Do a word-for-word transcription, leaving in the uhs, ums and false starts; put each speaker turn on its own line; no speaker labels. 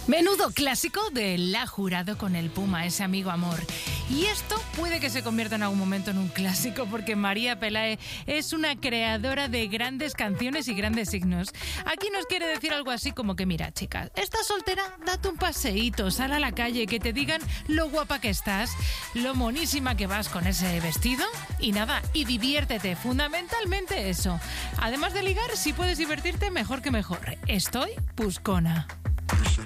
Menudo clásico de La Jurado con el Puma, ese amigo amor. Y esto puede que se convierta en algún momento en un clásico, porque María Pelae es una creadora de grandes canciones y grandes signos. Aquí nos quiere decir algo así como que, mira, chicas, ¿estás soltera? Date un paseíto, sal a la calle, que te digan lo guapa que estás, lo monísima que vas con ese vestido, y nada, y diviértete, fundamentalmente eso. Además de ligar, si puedes divertirte, mejor que mejor. Estoy buscona.